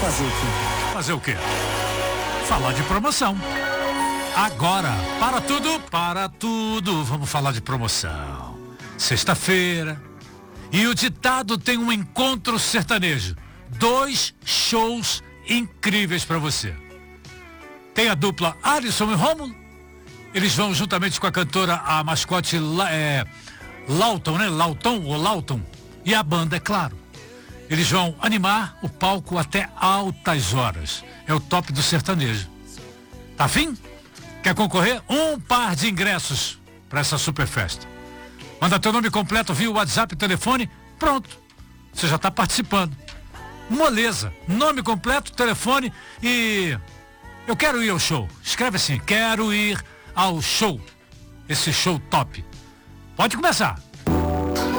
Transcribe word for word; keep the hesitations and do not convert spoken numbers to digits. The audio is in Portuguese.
Fazer o quê? Fazer o quê? Falar de promoção. Agora, para tudo, para tudo, vamos falar de promoção. Sexta-feira. E o ditado tem um encontro sertanejo. Dois shows incríveis para você. Tem a dupla Alisson e Rômulo. Eles vão juntamente com a cantora, a mascote é, Lauton, né? Lauton ou Lauton. E a banda, é claro. Eles vão animar o palco até altas horas. É o top do sertanejo. Tá afim? Quer concorrer? Um par de ingressos para essa super festa. Manda teu nome completo via WhatsApp e telefone. Pronto. Você já está participando. Moleza. Nome completo, telefone e... Eu quero ir ao show. Escreve assim, quero ir ao show. Esse show top. Pode começar.